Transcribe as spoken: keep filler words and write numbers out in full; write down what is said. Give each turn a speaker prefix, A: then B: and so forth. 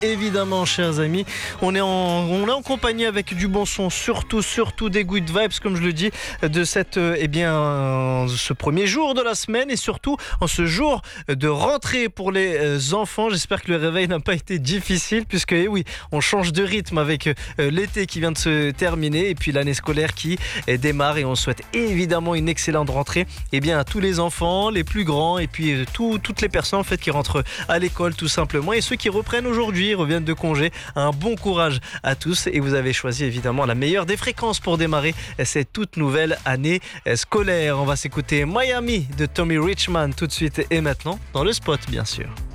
A: évidemment, chers amis. On est en, on est en compagnie avec du bon son, surtout, surtout des good vibes, comme je le dis, de cette, eh bien, ce premier jour de la semaine et surtout en ce jour de rentrée pour les enfants. J'espère que le réveil n'a pas été difficile puisque, eh oui, on change de rythme avec l'été qui vient de se terminer et puis l'année scolaire qui démarre et on souhaite évidemment une excellente rentrée, eh bien, à tous les enfants, les plus grands et puis tout, toutes les personnes en fait qui rentrent à l'école tout simplement et ceux qui reprennent aujourd'hui, reviennent de congé. Un bon courage à tous et vous avez choisi évidemment la meilleure des fréquences pour démarrer cette toute nouvelle année scolaire. On va s'écouter Miami de Tommy Richman tout de suite et maintenant dans le spot bien sûr.